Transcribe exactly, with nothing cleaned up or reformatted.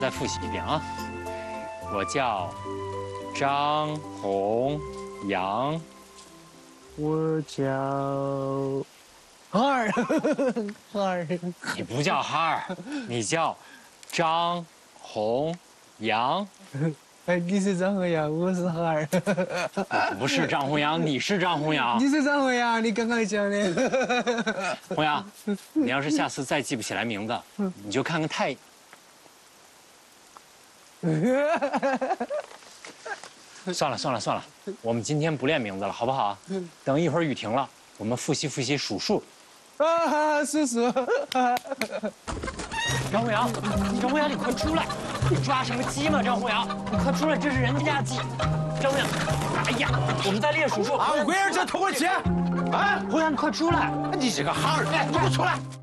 再复习一遍啊！我叫张宏阳， 我叫哈儿，哈儿。 你不叫哈儿，你叫张宏阳。 哎，你是张宏阳，我是哈儿。 不是张宏阳，你是张宏阳。 你是张宏阳，你刚刚讲的。 宏阳，你要是下次再记不起来名字，你就看看太。算了算了算了，我们今天不练名字了，好不好？等一会儿雨停了，我们复习复习数数。 啊，叔叔。 张宏阳，张宏阳，你快出来！你抓什么鸡嘛，张宏阳，你快出来，这是人家鸡。张宏阳，哎呀，我们在练数数。 啊，为儿这偷我钱！啊， 宏阳，你快出来！ 你这个哈儿，哎，你给我出来！